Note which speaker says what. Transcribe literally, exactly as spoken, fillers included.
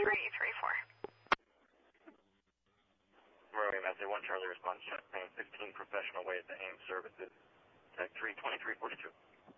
Speaker 1: three three four.
Speaker 2: Romeo, Master one Charlie response, check, plane sixteen professional way at the AIM services, tech three twenty-three forty-two.